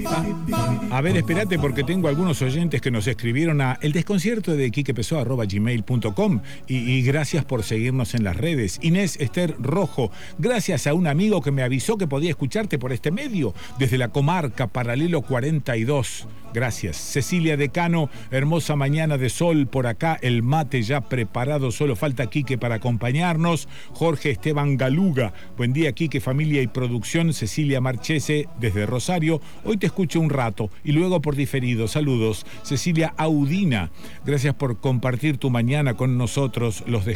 A ver, espérate porque tengo algunos oyentes que nos escribieron a eldesconciertodequiquepessoa@gmail.com y gracias por seguirnos en las redes. Inés Esther Rojo, gracias a un amigo que me avisó que podía escucharte por este medio desde la comarca Paralelo 42. Gracias. Cecilia Decano, hermosa mañana de sol por acá, el mate ya preparado, solo falta Quique para acompañarnos. Jorge Esteban Galuga, buen día Quique, familia y producción. Cecilia Marchese desde Rosario, hoy te escucho un rato y luego por diferido. Saludos. Cecilia Audina, gracias por compartir tu mañana con nosotros, los